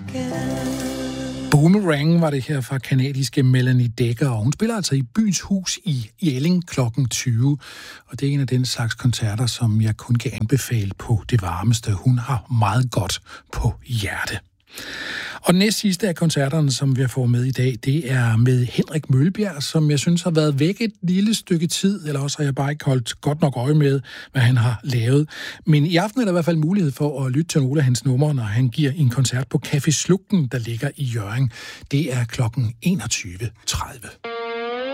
Boomerang var det her fra kanadiske Melanie Dekker, og hun spiller altså i Byens Hus i Jelling klokken 20. Og det er en af den slags koncerter, som jeg kun kan anbefale på det varmeste. Hun har meget godt på hjerte. Og næst sidste af koncerterne, som vi har fået med i dag, det er med Henrik Møllebjerg, som jeg synes har været væk et lille stykke tid, eller også har jeg bare ikke holdt godt nok øje med, hvad han har lavet. Men i aften er der i hvert fald mulighed for at lytte til nogle af hans numre, når han giver en koncert på Café Slugten, der ligger i Hjørring. Det er klokken 21.30.